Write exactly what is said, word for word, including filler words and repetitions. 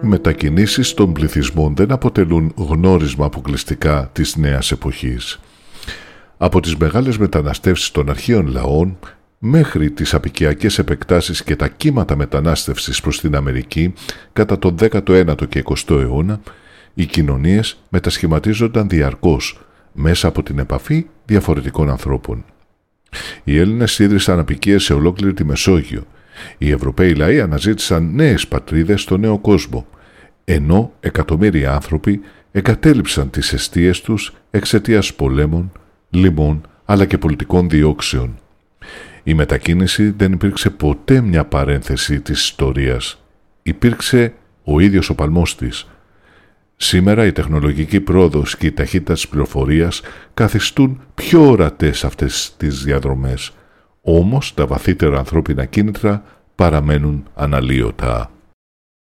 μετακινήσεις των πληθυσμών δεν αποτελούν γνώρισμα αποκλειστικά της νέας εποχής. Από τις μεγάλες μεταναστεύσεις των αρχαίων λαών μέχρι τις απικιακές επεκτάσεις και τα κύματα μετανάστευσης προς την Αμερική κατά τον δέκατο ένατο και εικοστό αιώνα, οι κοινωνίες μετασχηματίζονταν διαρκώς μέσα από την επαφή διαφορετικών ανθρώπων. Οι Έλληνες ίδρυσαν απικίες σε ολόκληρη τη Μεσόγειο. Οι Ευρωπαίοι λαοί αναζήτησαν νέες πατρίδες στο νέο κόσμο, ενώ εκατομμύρια άνθρωποι εγκατέλειψαν τις εστίες τους εξαιτίας πολέμων, λοιμών αλλά και πολιτικών διώξεων. Η μετακίνηση δεν υπήρξε ποτέ μια παρένθεση της ιστορίας. Υπήρξε ο ίδιος ο παλμός της. Σήμερα η τεχνολογική πρόοδος και η ταχύτητα της πληροφορίας καθιστούν πιο ορατές αυτές τις διαδρομές. Όμως τα βαθύτερα ανθρώπινα κίνητρα παραμένουν αναλύωτα.